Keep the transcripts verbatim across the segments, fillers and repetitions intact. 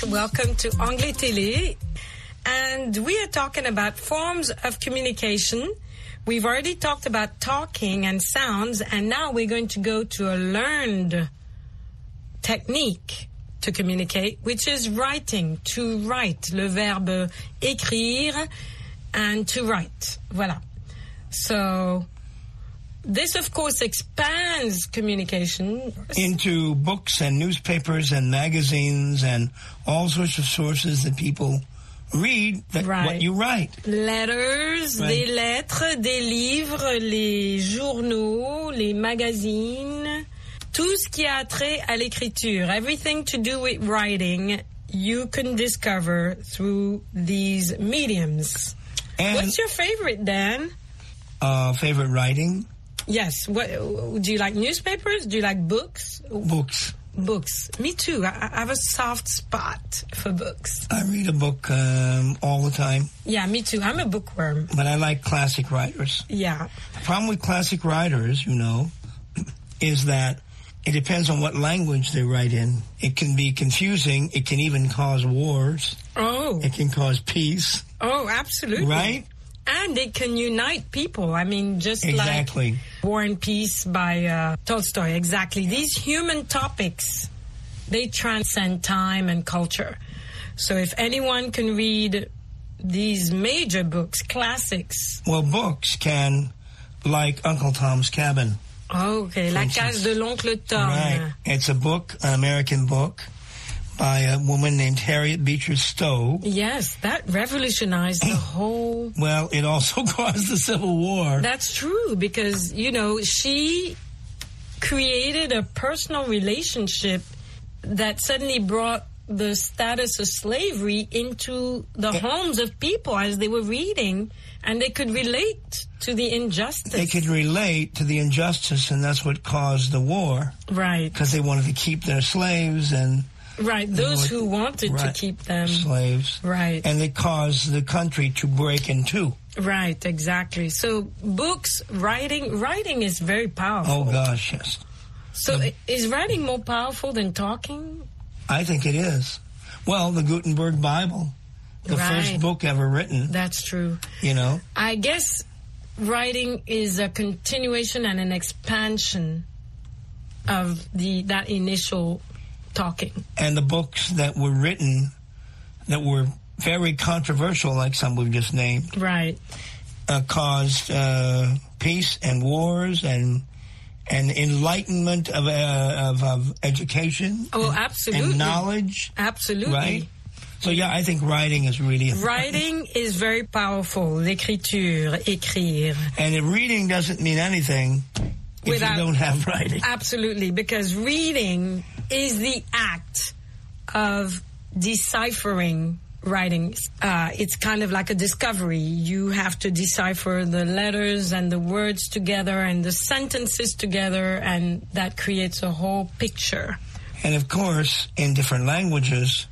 Welcome to Anglais Télé. And we are talking about forms of communication. We've already talked about talking and sounds, and now we're going to go to a learned technique to communicate, which is writing, to write, le verbe écrire and to write. Voilà. So this, of course, expands communication into books and newspapers and magazines and all sorts of sources that people read that right. what you write. Letters, right. Des lettres, des livres, les journaux, les magazines, tout ce qui a trait à l'écriture, everything to do with writing, you can discover through these mediums. And what's your favorite, Dan? Uh, favorite writing? Yes. What, do you like newspapers? Do you like books? Books. Books. Me too. I, I have a soft spot for books. I read a book um, all the time. Yeah, me too. I'm a bookworm. But I like classic writers. Yeah. The problem with classic writers, you know, is that it depends on what language they write in. It can be confusing. It can even cause wars. Oh. It can cause peace. Oh, absolutely. Right? And it can unite people. I mean, just exactly. like War and Peace by uh, Tolstoy. Exactly. These human topics, they transcend time and culture. So if anyone can read these major books, classics. Well, books can, like Uncle Tom's Cabin. Oh, okay. La Case de l'Oncle Tom. Right. It's a book, an American book, by a woman named Harriet Beecher Stowe. Yes, that revolutionized the whole... Well, it also caused the Civil War. That's true, because, you know, she created a personal relationship that suddenly brought the status of slavery into the it, homes of people as they were reading, and they could relate to the injustice. They could relate to the injustice, and that's what caused the war. Right. Because they wanted to keep their slaves and... Right, those who wanted right, to keep them. Slaves. Right. And it caused the country to break in two. Right, exactly. So books, writing, writing is very powerful. Oh, gosh, yes. So the, is writing more powerful than talking? I think it is. Well, the Gutenberg Bible, the right. first book ever written. That's true. You know? I guess writing is a continuation and an expansion of the that initial talking. And the books that were written that were very controversial, like some we've just named, right, uh, caused uh, peace and wars and and enlightenment of, uh, of of education. Oh, absolutely, and knowledge. Absolutely, right. So yeah, I think writing is really important. Writing is very powerful. L'écriture, écrire, and if reading doesn't mean anything if Without, you don't have writing. Absolutely, because reading is the act of deciphering writing. Uh, it's kind of like a discovery. You have to decipher the letters and the words together and the sentences together, and that creates a whole picture. And of course, in different languages,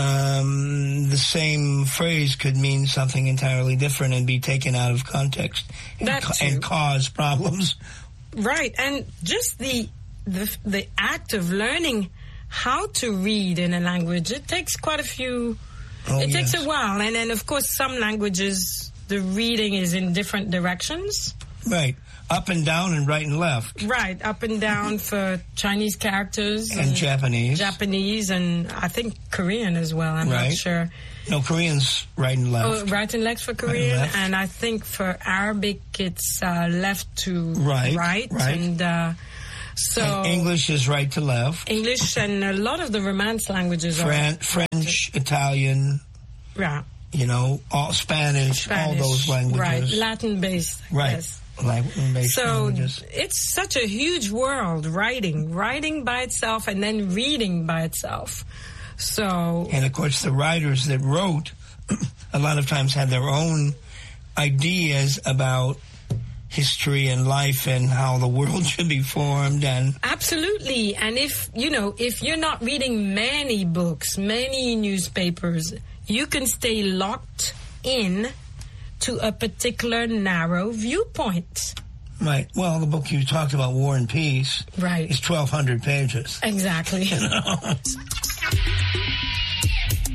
um, the same phrase could mean something entirely different and be taken out of context and, ca- and cause problems. Right, and just the The, the act of learning how to read in a language, it takes quite a few, oh, it yes. takes a while. And then, of course, some languages, the reading is in different directions. Right. Up and down and right and left. Right. Up and down for Chinese characters. And, and Japanese. Japanese and I think Korean as well. I'm right. not sure. No, Korean's right and left. Oh, right and left for Korean. Right and, and I think for Arabic, it's uh, left to right. right. Right. And, uh, So and English is right to left. English and a lot of the Romance languages Fran- are... French, Italian, yeah. you know, all Spanish, Spanish, all those languages. Right, Latin-based. Right, yes. Latin-based so languages. It's such a huge world, writing. Writing by itself and then reading by itself. So... And, of course, the writers that wrote a lot of times had their own ideas about history and life and how the world should be formed. And absolutely. And if, you know, if you're not reading many books, many newspapers, you can stay locked in to a particular narrow viewpoint. Right. Well, the book you talked about, War and Peace, right, is twelve hundred pages. Exactly. You know?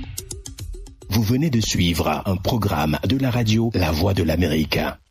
Vous venez de suivre un programme de la radio La Voix de l'Amérique.